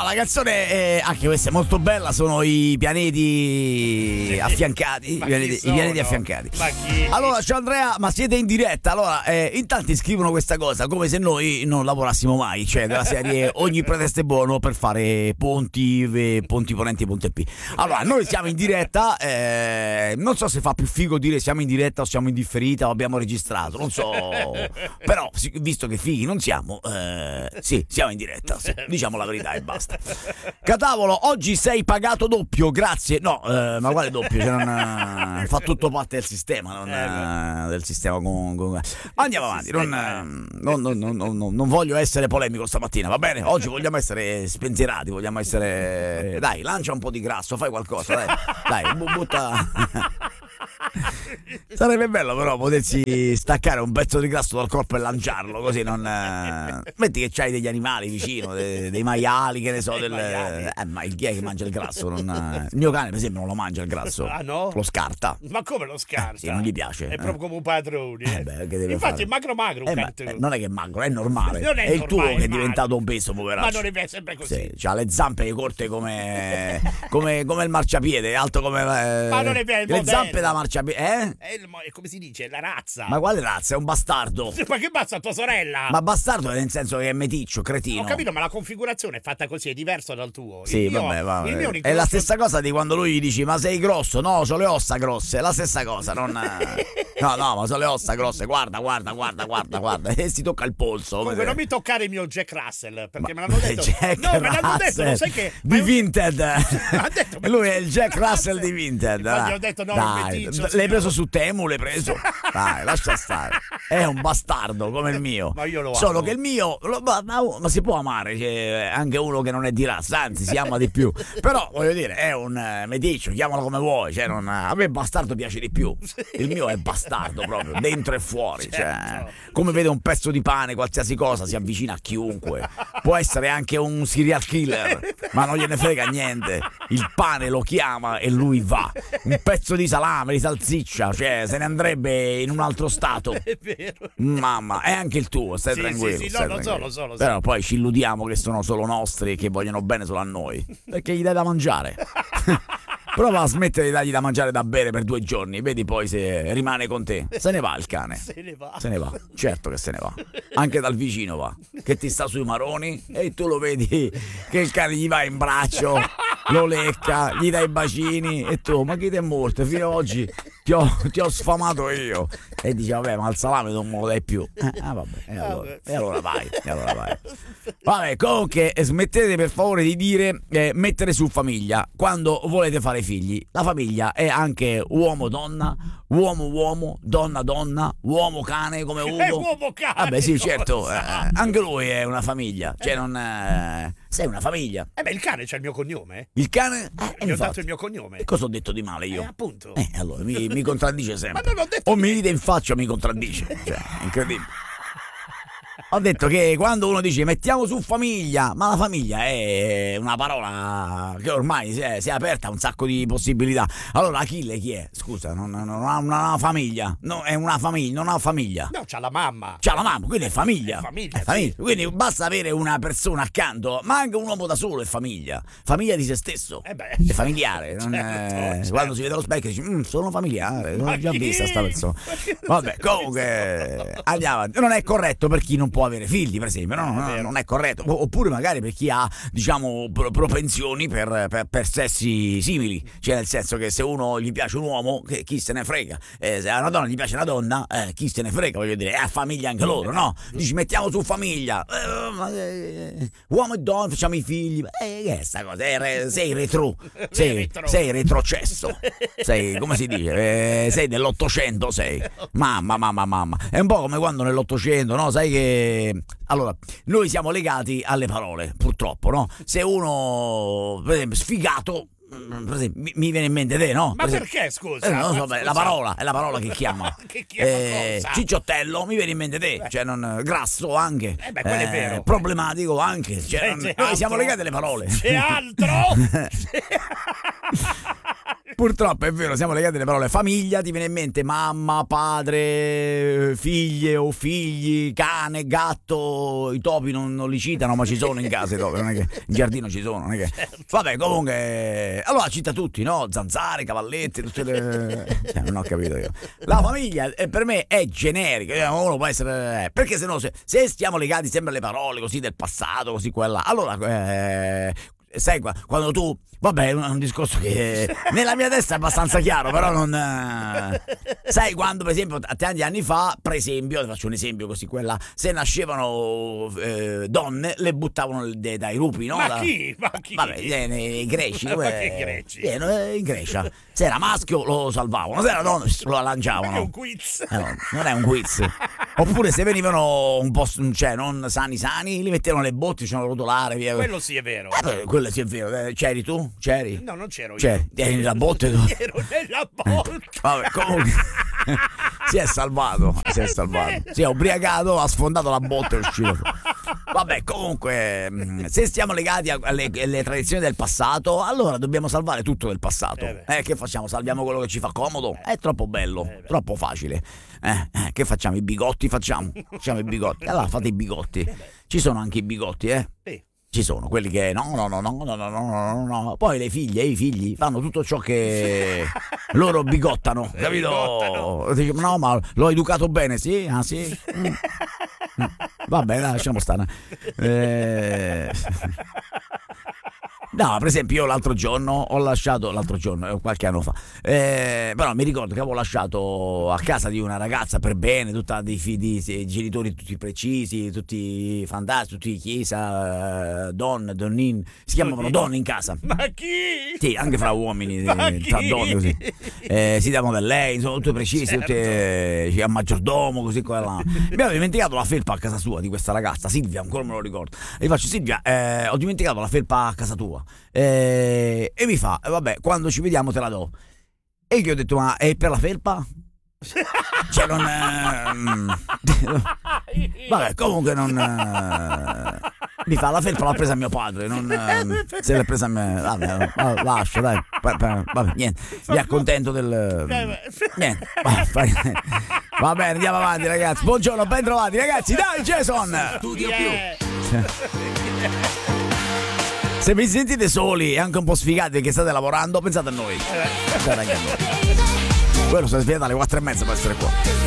la canzone è, anche questa è molto bella, sono i pianeti affiancati. I pianeti affiancati. Allora, ciao Andrea, ma siete in diretta? Allora, in tanti scrivono questa cosa come se noi non lavorassimo mai, cioè della serie ogni pretesto è buono per fare ponti ponenti, ponti P. Allora, noi siamo in diretta, non so se fa più figo dire siamo in diretta o siamo in differita o abbiamo registrato, non so, però visto che fighi non siamo, sì, siamo in diretta, sì, diciamo la verità e basta. Catavolo, oggi sei pagato doppio, grazie. No, ma quale doppio? Cioè, fa tutto parte del sistema, del sistema andiamo avanti, non voglio essere polemico stamattina, va bene? Oggi vogliamo essere spensierati, vogliamo essere, dai, lancia un po' di grasso, fai qualcosa, dai, butta. Sarebbe bello però potersi staccare un pezzo di grasso dal corpo e lanciarlo, così non metti che c'hai degli animali vicino, dei maiali, che ne so, ma chi è che mangia il grasso? Il mio cane per esempio non lo mangia il grasso. Ah no? Lo scarta. Ma come lo scarta? Sì, non gli piace. È proprio come un padrone. Infatti fare? È magro non è che è magro, è normale. Non è il tuo che è diventato obeso, poveraccio. Ma non è sempre così. Sì, c'ha le zampe corte come il marciapiede, alto come ma non è vero, le zampe da marciapiede, come si dice? La razza. Ma quale razza? È un bastardo. Ma che basta tua sorella? Ma bastardo nel senso che è meticcio, cretino. Ho capito, ma la configurazione è fatta così, è diverso dal tuo. Sì, il mio è la stessa cosa di quando lui gli dici ma sei grosso. No, sono le ossa grosse, è la stessa cosa. No, ma sono le ossa grosse. Guarda. E si tocca il polso. Comunque non mi toccare il mio Jack Russell, perché me l'hanno detto. Me l'hanno detto, lo sai che di Vinted. Lui è il Jack Russell di Vinted. Gli ho detto l'hai preso su Temu, l'hai preso. Dai, lascia stare. È un bastardo come il mio. Ma io lo amo. Solo che il mio ma si può amare, cioè, anche uno che non è di razza, anzi si ama di più. Però voglio dire, è un meticcio, chiamalo come vuoi, cioè, a me bastardo piace di più. Il mio è bastardo proprio, dentro e fuori, cioè, come vede un pezzo di pane, qualsiasi cosa, si avvicina a chiunque. Può essere anche un serial killer, ma non gliene frega niente. Il pane lo chiama e lui va. Un pezzo di salame, di salsiccia, cioè se ne andrebbe in un altro stato. È vero. Mamma, è anche il tuo, stai tranquillo. Sì, stai lo tranquillo. so. Però poi ci illudiamo che sono solo nostri e che vogliono bene solo a noi, perché gli dai da mangiare. Prova a smettere di dargli da mangiare e da bere per 2 giorni, vedi poi se rimane con te. Se ne va il cane. Se ne va, certo che se ne va. Anche dal vicino va, che ti sta sui maroni e tu lo vedi che il cane gli va in braccio, lo lecca, gli dai i bacini e tu, ma chi ti è morto? Fino ad oggi ti ho sfamato io. E dici, vabbè, ma il salame non me lo dai più. Vabbè, e allora vai. Vabbè, comunque smettete per favore di dire mettere su famiglia quando volete fare figli. La famiglia è anche uomo-donna, uomo-uomo, donna-donna, uomo-cane come Ugo. È uomo-cane. Vabbè, sì, certo, anche lui è una famiglia. Cioè, non sei una famiglia. Beh, il cane c'ha il mio cognome. Il cane? Gli ho dato il mio cognome. E cosa ho detto di male io? Appunto. Allora mi contraddice sempre. Ma non ho detto o mi dite in faccia o mi contraddice. Cioè, è incredibile. Ho detto che quando uno dice mettiamo su famiglia, ma la famiglia è una parola che ormai si è aperta a un sacco di possibilità. Allora Achille chi è? Scusa, non ha una famiglia. No, è una famiglia, non ha famiglia. No, c'ha la mamma. C'ha la mamma, quindi è famiglia. Famiglia. Sì. Quindi basta avere una persona accanto, ma anche un uomo da solo è famiglia. Famiglia di se stesso. È familiare. Certo. Quando si vede allo specchio dice sono familiare, l'ho già vista sta persona. Vabbè, comunque andiamo avanti. Non è corretto per chi non può avere figli, per esempio, non è corretto. Oppure magari per chi ha, diciamo, propensioni per sessi simili, cioè nel senso che se uno gli piace un uomo, chi se ne frega, se a una donna gli piace una donna, chi se ne frega, voglio dire, è famiglia anche loro, no? Dici mettiamo su famiglia, uomo e donna, facciamo i figli, che è sta cosa? Sei retro, sei retrocesso, sei, come si dice, sei dell'800, sei mamma, è un po' come quando nell'800, no? Sai che allora noi siamo legati alle parole, purtroppo, no? Se uno, per esempio, sfigato, per esempio, mi viene in mente te, no? Ma perché, scusa? Non so, la parola è la parola che chiama. Che chiama cicciottello, mi viene in mente te, cioè grasso anche. Quello è vero. Problematico anche, cioè, noi siamo legati alle parole. C'è altro? Purtroppo è vero, siamo legati alle parole famiglia, ti viene in mente mamma, padre, figlie o figli, cane, gatto. I topi non li citano, ma ci sono in casa i topi, non è che in giardino ci sono, non è che... Vabbè, comunque, allora cita tutti, no? Zanzare, cavalletti, tutte le... non ho capito io. La famiglia per me è generica, uno può essere... perché se no, se stiamo legati sempre alle parole così del passato, così quella, allora... sai quando tu, vabbè, è un discorso che nella mia testa è abbastanza chiaro, però non sai quando per esempio tanti anni fa, per esempio, ti faccio un esempio così, quella, se nascevano donne le buttavano dai lupi, no? Ma chi? Vabbè, nei greci, Ma che greci? In Grecia, se era maschio lo salvavano, se era donna lo lanciavano. È un quiz. No, non è un quiz. Oppure se venivano un po', cioè non sani, li mettevano le botti, facevano rotolare via. Quello sì è vero. Quello sì è vero. C'eri tu? C'eri? No, non c'ero io. C'eri? Eri nella botte tu? Ero nella botte. Vabbè, comunque si è salvato. Si è ubriacato, ha sfondato la botte e è uscito. Vabbè, comunque, se stiamo legati alle tradizioni del passato, allora dobbiamo salvare tutto del passato. Che facciamo? Salviamo quello che ci fa comodo? È troppo bello, troppo facile. Che facciamo? I bigotti facciamo i bigotti. Allora fate i bigotti. Ci sono anche i bigotti, Sì. Ci sono quelli che no. Poi le figlie e i figli fanno tutto ciò che loro bigottano, capito? Dice, no, ma l'ho educato bene, sì? Ah, sì? Vabbè, lasciamo stare. No, per esempio io l'altro giorno, qualche anno fa, però mi ricordo che avevo lasciato a casa di una ragazza per bene, tutta di genitori tutti precisi, tutti fantastici, tutti chiesa, donnin, si chiamavano donne in casa. Ma chi? Sì, anche fra uomini, tra donne così. Si davano da lei, sono tutte precise, tutte a maggiordomo, così qua e là. Mi avevo dimenticato la felpa a casa sua di questa ragazza, Silvia, ancora me lo ricordo. E gli faccio, Silvia, ho dimenticato la felpa a casa tua. E mi fa, vabbè, quando ci vediamo te la do. E gli ho detto, ma è per la felpa? Cioè non vabbè, comunque non mi fa, la felpa l'ha presa mio padre, non se l'ha presa a me. Vabbè, lascia, dai. Vabbè, niente, mi accontento del niente. Va bene, andiamo avanti, ragazzi. Buongiorno, ben trovati, ragazzi. Dai, Jason. Studio più. Se vi sentite soli e anche un po' sfigati perché state lavorando, pensate a noi. Quello si è svegliato alle 4:30 per essere qua.